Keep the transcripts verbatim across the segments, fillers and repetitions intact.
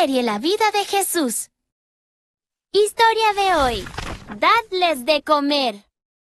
serie La vida de Jesús. Historia de hoy. Dadles de comer.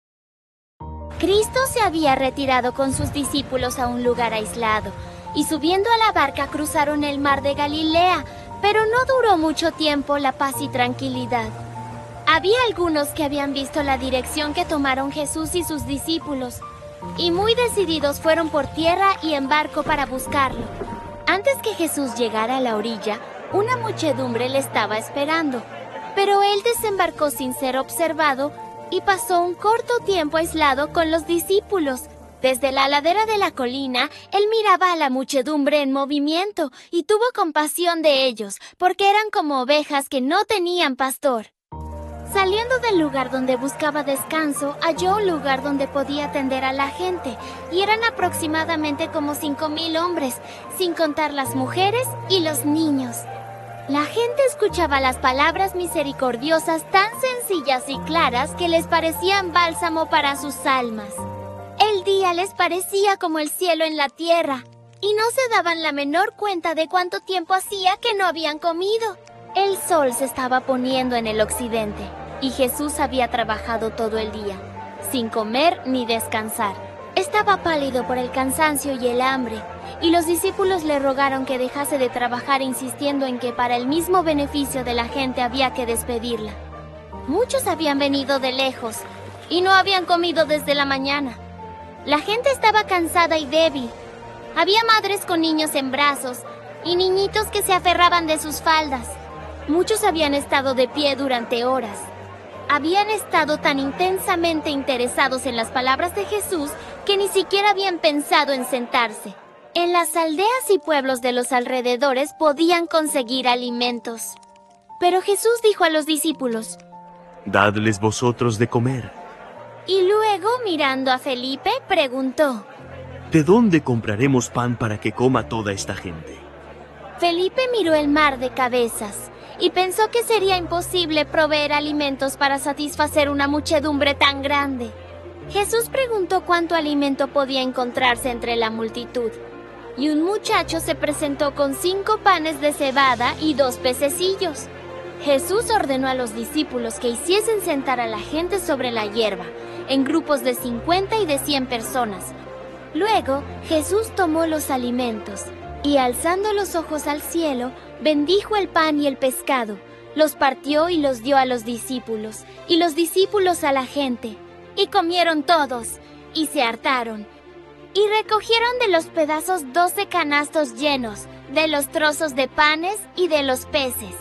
Cristo se había retirado con sus discípulos a un lugar aislado, y subiendo a la barca cruzaron el mar de Galilea, pero no duró mucho tiempo la paz y tranquilidad. Había algunos que habían visto la dirección que tomaron Jesús y sus discípulos, y muy decididos fueron por tierra y en barco para buscarlo. Antes que Jesús llegara a la orilla, una muchedumbre le estaba esperando, pero él desembarcó sin ser observado y pasó un corto tiempo aislado con los discípulos. Desde la ladera de la colina, él miraba a la muchedumbre en movimiento y tuvo compasión de ellos, porque eran como ovejas que no tenían pastor. Saliendo del lugar donde buscaba descanso, halló un lugar donde podía atender a la gente, y eran aproximadamente como cinco mil hombres, sin contar las mujeres y los niños. La gente escuchaba las palabras misericordiosas tan sencillas y claras que les parecían bálsamo para sus almas. El día les parecía como el cielo en la tierra, y no se daban la menor cuenta de cuánto tiempo hacía que no habían comido. El sol se estaba poniendo en el occidente, y Jesús había trabajado todo el día, sin comer ni descansar. Estaba pálido por el cansancio y el hambre, y los discípulos le rogaron que dejase de trabajar, insistiendo en que para el mismo beneficio de la gente había que despedirla. Muchos habían venido de lejos, y no habían comido desde la mañana. La gente estaba cansada y débil. Había madres con niños en brazos, y niñitos que se aferraban de sus faldas. Muchos habían estado de pie durante horas. Habían estado tan intensamente interesados en las palabras de Jesús que ni siquiera habían pensado en sentarse. En las aldeas y pueblos de los alrededores podían conseguir alimentos. Pero Jesús dijo a los discípulos: «Dadles vosotros de comer». Y luego, mirando a Felipe, preguntó: «¿De dónde compraremos pan para que coma toda esta gente?» Felipe miró el mar de cabezas y pensó que sería imposible proveer alimentos para satisfacer una muchedumbre tan grande. Jesús preguntó cuánto alimento podía encontrarse entre la multitud, y un muchacho se presentó con cinco panes de cebada y dos pececillos. Jesús ordenó a los discípulos que hiciesen sentar a la gente sobre la hierba, en grupos de cincuenta y de cien personas. Luego, Jesús tomó los alimentos, y alzando los ojos al cielo, bendijo el pan y el pescado, los partió y los dio a los discípulos, y los discípulos a la gente, y comieron todos, y se hartaron, y recogieron de los pedazos doce canastos llenos, de los trozos de panes y de los peces.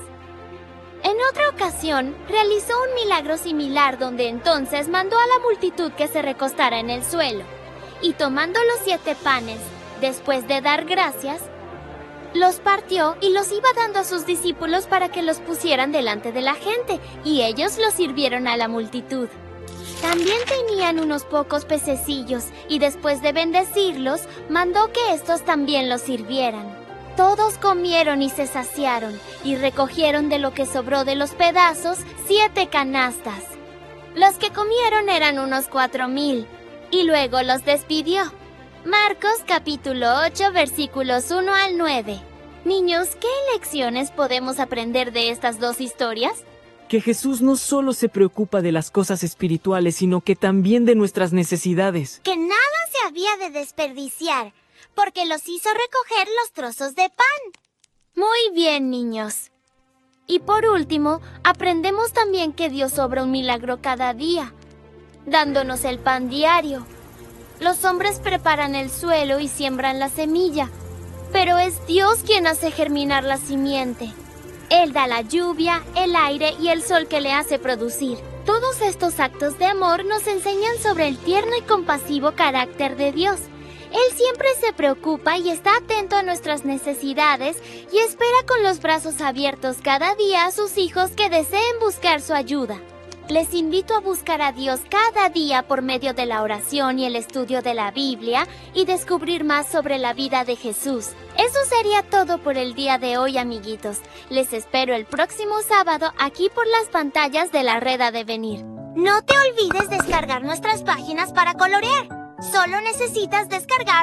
En otra ocasión, realizó un milagro similar, donde entonces mandó a la multitud que se recostara en el suelo, y tomando los siete panes, después de dar gracias, los partió y los iba dando a sus discípulos para que los pusieran delante de la gente, y ellos los sirvieron a la multitud. También tenían unos pocos pececillos, y después de bendecirlos, mandó que estos también los sirvieran. Todos comieron y se saciaron, y recogieron de lo que sobró de los pedazos siete canastas. Los que comieron eran unos cuatro mil, y luego los despidió. Marcos capítulo ocho, versículos uno al nueve. Niños, ¿qué lecciones podemos aprender de estas dos historias? Que Jesús no solo se preocupa de las cosas espirituales, sino que también de nuestras necesidades. Que nada se había de desperdiciar, porque los hizo recoger los trozos de pan. Muy bien, niños. Y por último, aprendemos también que Dios obra un milagro cada día, dándonos el pan diario. Los hombres preparan el suelo y siembran la semilla, pero es Dios quien hace germinar la simiente. Él da la lluvia, el aire y el sol que le hace producir. Todos estos actos de amor nos enseñan sobre el tierno y compasivo carácter de Dios. Él siempre se preocupa y está atento a nuestras necesidades y espera con los brazos abiertos cada día a sus hijos que deseen buscar su ayuda. Les invito a buscar a Dios cada día por medio de la oración y el estudio de la Biblia y descubrir más sobre la vida de Jesús. Eso sería todo por el día de hoy, amiguitos. Les espero el próximo sábado aquí por las pantallas de la Red Ha de Venir. No te olvides descargar nuestras páginas para colorear. Solo necesitas descargar